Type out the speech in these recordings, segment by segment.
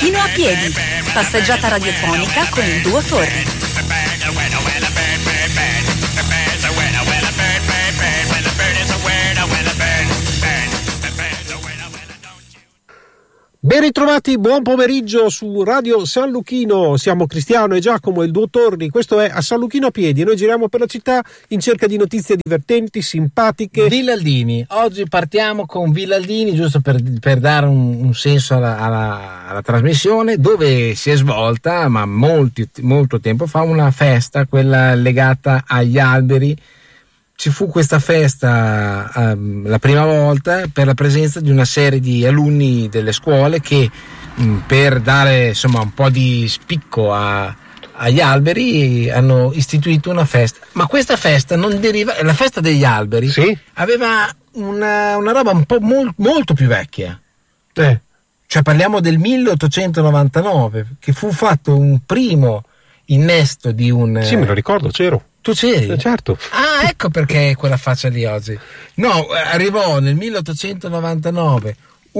Salluchino a piedi, passeggiata radiofonica con il duo Torri. Ben ritrovati, buon pomeriggio su Radio San Luchino. Siamo Cristiano e Giacomo e il duo Torri. Questo è A San Luchino a piedi e noi giriamo per la città in cerca di notizie divertenti, simpatiche. Villaldini, oggi partiamo con Villaldini, giusto per dare un senso alla trasmissione, dove si è svolta, ma molto tempo fa, una festa, quella legata agli alberi. Ci fu questa festa la prima volta per la presenza di una serie di alunni delle scuole che per dare insomma un po' di spicco agli alberi hanno istituito una festa. Ma questa festa non deriva, la festa degli alberi, sì? Aveva una roba un po' molto più vecchia. Cioè parliamo del 1899, che fu fatto un primo innesto di un... Sì, me lo ricordo, c'ero. Tu c'eri? Certo. Ah, ecco perché quella faccia lì oggi. No, arrivò nel 1899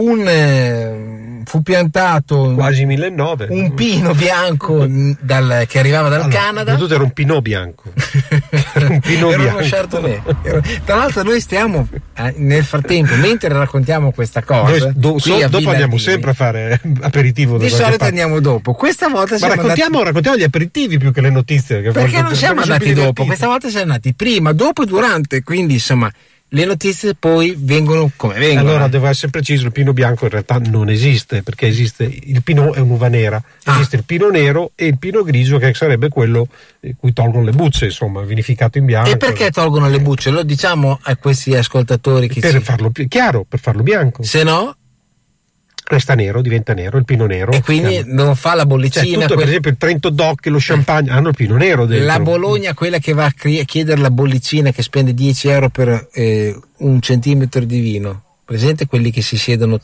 fu piantato quasi 1900 un pino bianco che arrivava dal Canada. Tu era un pinot bianco. Un pinot era bianco. Uno Chardonnay. Tra l'altro noi stiamo nel frattempo, mentre raccontiamo questa cosa, dopo andiamo sempre a fare aperitivo. Di solito andiamo dopo. Questa volta raccontiamo gli aperitivi più che le notizie. Perché non siamo andati dopo. Questa volta siamo andati prima, dopo e durante. Quindi insomma le notizie poi vengono come vengono. Allora devo essere preciso, il pino bianco in realtà non esiste, perché esiste il pinot è un'uva nera, esiste il pino nero e il pino grigio, che sarebbe quello cui tolgono le bucce, insomma, vinificato in bianco. E perché tolgono le bucce? Lo diciamo a questi ascoltatori che per farlo chiaro, per farlo bianco. Se no resta nero, diventa nero, il pino nero. E quindi non fa la bollicina. Per esempio il Trento Doc e lo Champagne hanno il pino nero dentro. La Bologna, quella che va a chiedere la bollicina, che spende 10 euro per un centimetro di vino. Presente quelli che si siedono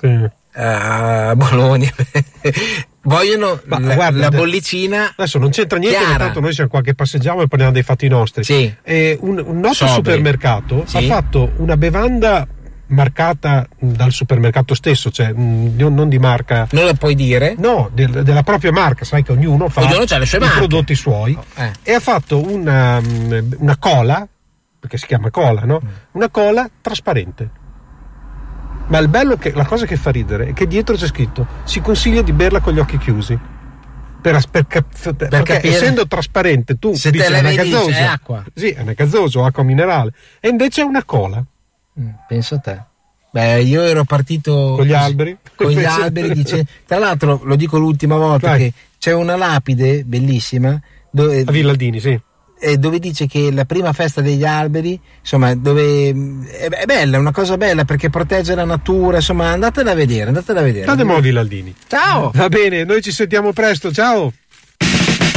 a Bologna? Vogliono la bollicina. Adesso non c'entra niente, tanto noi siamo qua che passeggiamo e parliamo dei fatti nostri. Sì. Un noto supermercato ha fatto una bevanda marcata dal supermercato stesso, cioè non di marca. Non la puoi dire? No, della propria marca, sai che ognuno ha le sue i prodotti suoi. E ha fatto una cola, perché si chiama cola, no? Una cola trasparente. Ma il bello la cosa che fa ridere è che dietro c'è scritto: si consiglia di berla con gli occhi chiusi. Perché essendo trasparente tu se dici te la vedi è acqua. Sì, è una gazzosa o acqua minerale. E invece è una cola. Penso a te. Beh, io ero partito con gli alberi. Tra l'altro, lo dico l'ultima volta, che c'è una lapide bellissima a Villaldini, sì. Dove dice che la prima festa degli alberi, insomma, dove è bella, è una cosa bella perché protegge la natura, insomma, andatela a vedere. Andiamo a Villaldini. Ciao. Va bene, noi ci sentiamo presto, ciao.